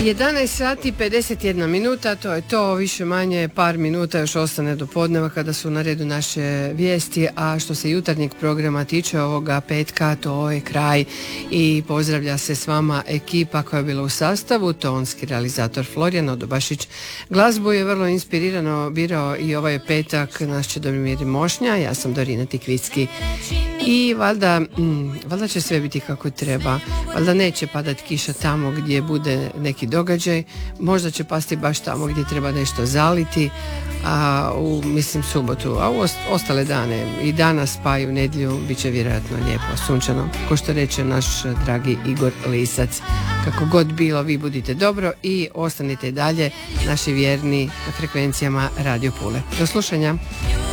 11 sati 51 minuta, to je to, više manje par minuta još ostane do podneva kada su na redu naše vijesti, a što se jutarnjeg programa tiče ovoga petka, to je kraj i pozdravlja se s vama ekipa koja je bila u sastavu, tonski realizator Florijan Odobašić. Glazbu je vrlo inspirirano birao i ovaj petak naš Čedomir Mošnja, ja sam Dorina Tikvicki. I valjda će sve biti kako treba, valjda neće padati kiša tamo gdje bude neki događaj, možda će pasti baš tamo gdje treba nešto zaliti, a subotu, a u ostale dane i danas pa i u nedjelju bit će vjerojatno lijepo, sunčano, ko što reče naš dragi Igor Lisac. Kako god bilo, vi budite dobro i ostanite dalje naši vjerni na frekvencijama Radio Pule. Do slušanja.